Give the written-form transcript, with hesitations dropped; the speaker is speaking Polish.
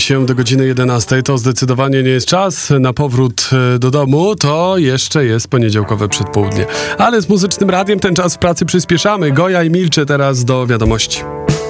Się do godziny 11 to zdecydowanie nie jest czas na powrót do domu, to jeszcze jest poniedziałkowe przedpołudnie. Ale z Muzycznym Radiem ten czas w pracy przyspieszamy. Goja i Milczy teraz do wiadomości.